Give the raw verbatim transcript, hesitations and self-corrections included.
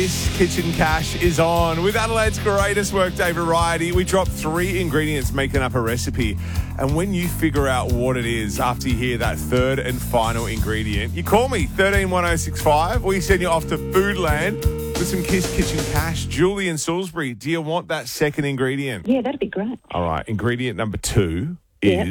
Kiss Kitchen Cash is on. With Adelaide's greatest workday variety, we drop three ingredients making up a recipe. And when you figure out what it is after you hear that third and final ingredient, you call me, thirteen one oh six five, or you send you off to Foodland with some Kiss Kitchen Cash. Julie in Salisbury, do you want that second ingredient? Yeah, that'd be great. All right, ingredient number two is... Yeah.